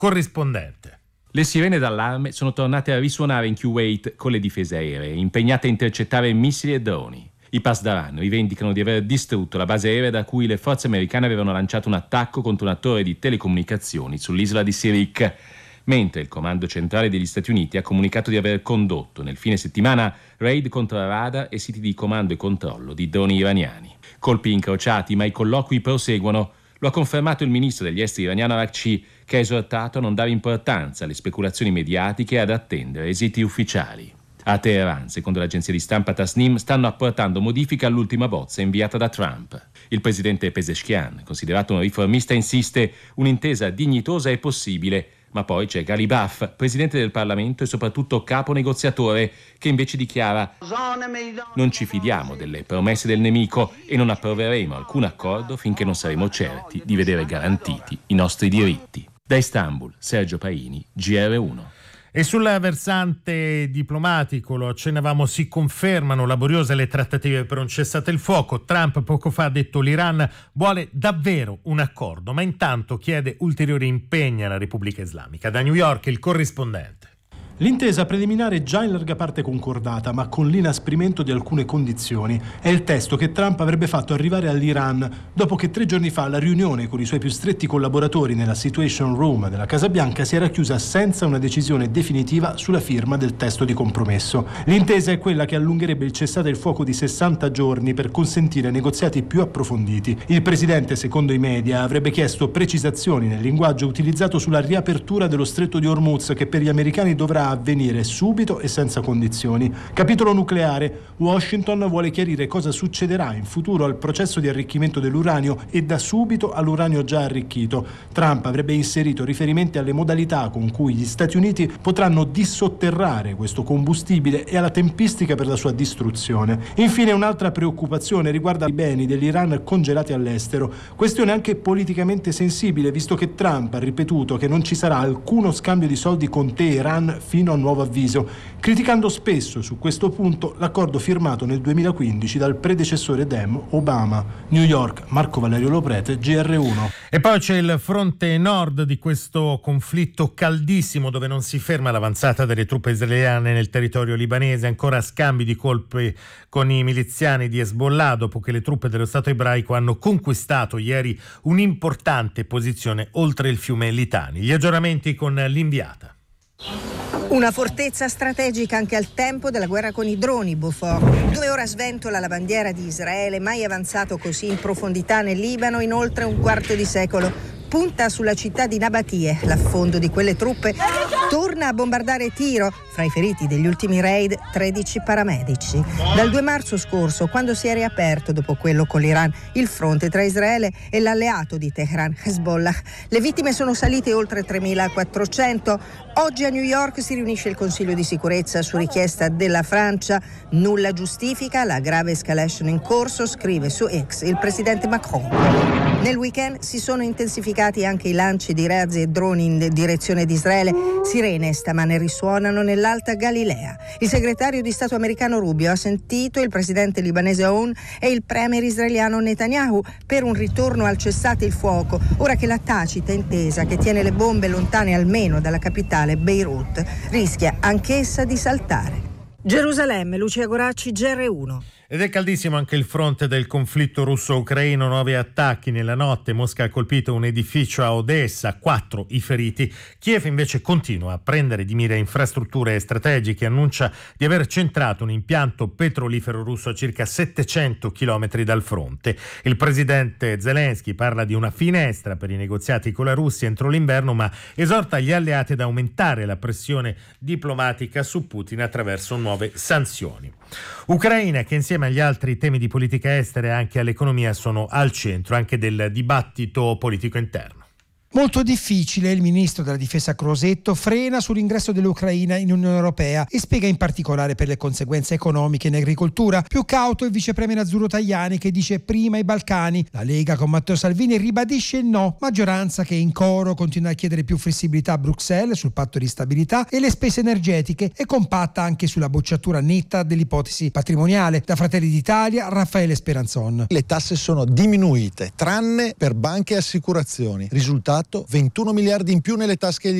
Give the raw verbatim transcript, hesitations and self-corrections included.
corrispondente. Le sirene d'allarme sono tornate a risuonare in Kuwait con le difese aeree, impegnate a intercettare missili e droni. I Pasdaran rivendicano di aver distrutto la base aerea da cui le forze americane avevano lanciato un attacco contro una torre di telecomunicazioni sull'isola di Sirik, mentre il comando centrale degli Stati Uniti ha comunicato di aver condotto nel fine settimana raid contro radar e siti di comando e controllo di droni iraniani. Colpi incrociati, ma i colloqui proseguono. Lo ha confermato il ministro degli esteri iraniano Araghchi, che ha esortato a non dare importanza alle speculazioni mediatiche e ad attendere esiti ufficiali. A Teheran, secondo l'agenzia di stampa Tasnim, stanno apportando modifiche all'ultima bozza inviata da Trump. Il presidente Pezeshkian, considerato un riformista, insiste: un'intesa dignitosa è possibile. Ma poi c'è Ghalibaf, presidente del Parlamento e soprattutto capo negoziatore, che invece dichiara: non ci fidiamo delle promesse del nemico e non approveremo alcun accordo finché non saremo certi di vedere garantiti i nostri diritti. Da Istanbul, Sergio Paini, G R uno. E sul versante diplomatico, lo accennavamo, si confermano laboriose le trattative per un cessate il fuoco. Trump poco fa ha detto l'Iran vuole davvero un accordo, ma intanto chiede ulteriori impegni alla Repubblica Islamica. Da New York il corrispondente. L'intesa preliminare è già in larga parte concordata, ma con l'inasprimento di alcune condizioni. È il testo che Trump avrebbe fatto arrivare all'Iran dopo che tre giorni fa la riunione con i suoi più stretti collaboratori nella Situation Room della Casa Bianca si era chiusa senza una decisione definitiva sulla firma del testo di compromesso. L'intesa è quella che allungherebbe il cessate il fuoco di sessanta giorni per consentire negoziati più approfonditi. Il presidente, secondo i media, avrebbe chiesto precisazioni nel linguaggio utilizzato sulla riapertura dello stretto di Hormuz, che per gli americani dovrà avvenire subito e senza condizioni. Capitolo nucleare. Washington vuole chiarire cosa succederà in futuro al processo di arricchimento dell'uranio e da subito all'uranio già arricchito. Trump avrebbe inserito riferimenti alle modalità con cui gli Stati Uniti potranno dissotterrare questo combustibile e alla tempistica per la sua distruzione. Infine, un'altra preoccupazione riguarda i beni dell'Iran congelati all'estero. Questione anche politicamente sensibile, visto che Trump ha ripetuto che non ci sarà alcuno scambio di soldi con Teheran fino a nuovo avviso, criticando spesso su questo punto l'accordo firmato nel duemilaquindici dal predecessore Dem, Obama. New York, Marco Valerio Loprete, G R uno. E poi c'è il fronte nord di questo conflitto caldissimo, dove non si ferma l'avanzata delle truppe israeliane nel territorio libanese, ancora scambi di colpi con i miliziani di Hezbollah dopo che le truppe dello Stato ebraico hanno conquistato ieri un'importante posizione oltre il fiume Litani. Gli aggiornamenti con l'inviata. Una fortezza strategica anche al tempo della guerra con i droni, Beaufort, dove ora sventola la bandiera di Israele, mai avanzato così in profondità nel Libano in oltre un quarto di secolo. Punta sulla città di Nabatie, l'affondo di quelle truppe torna a bombardare Tiro, fra i feriti degli ultimi raid tredici paramedici. Dal due marzo scorso, quando si è riaperto dopo quello con l'Iran, il fronte tra Israele e l'alleato di Teheran, Hezbollah, le vittime sono salite oltre tremilaquattrocento. Oggi a New York si riunisce il Consiglio di sicurezza su richiesta della Francia. Nulla giustifica la grave escalation in corso, scrive su X il presidente Macron. Nel weekend si sono intensificati anche i lanci di razzi e droni in direzione di Israele. Sirene stamane risuonano nell'Alta Galilea. Il segretario di Stato americano Rubio ha sentito il presidente libanese Aoun e il premier israeliano Netanyahu per un ritorno al cessate il fuoco, ora che la tacita intesa che tiene le bombe lontane almeno dalla capitale Beirut rischia anch'essa di saltare. Gerusalemme, Lucia Goracci, G R uno. Ed è caldissimo anche il fronte del conflitto russo-ucraino, nuovi attacchi nella notte, Mosca ha colpito un edificio a Odessa, quattro i feriti. Kiev invece continua a prendere di mira infrastrutture strategiche, annuncia di aver centrato un impianto petrolifero russo a circa settecento chilometri dal fronte. Il presidente Zelensky parla di una finestra per i negoziati con la Russia entro l'inverno, ma esorta gli alleati ad aumentare la pressione diplomatica su Putin attraverso nuove sanzioni. Ucraina, che insieme agli altri temi di politica estera e anche all'economia sono al centro anche del dibattito politico interno. Molto difficile, il ministro della difesa Crosetto frena sull'ingresso dell'Ucraina in Unione Europea e spiega in particolare per le conseguenze economiche in agricoltura. Più cauto il vice premier Azzurro Tajani, che dice prima i Balcani. La Lega con Matteo Salvini ribadisce il no, maggioranza che in coro continua a chiedere più flessibilità a Bruxelles sul patto di stabilità e le spese energetiche, e compatta anche sulla bocciatura netta dell'ipotesi patrimoniale. Da Fratelli d'Italia Raffaele Speranzon. Le tasse sono diminuite, tranne per banche e assicurazioni. Risultato: fatto ventuno miliardi in più nelle tasche